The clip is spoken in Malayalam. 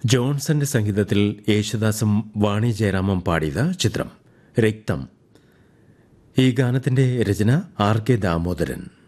ജോൺസന്റെ സംഗീതത്തിൽ യേശുദാസും വാണി ജയറാമും പാടിയത് ചിത്രം രക്തം. ഈ ഗാനത്തിന്റെ രചന ആർ കെ ദാമോദരൻ.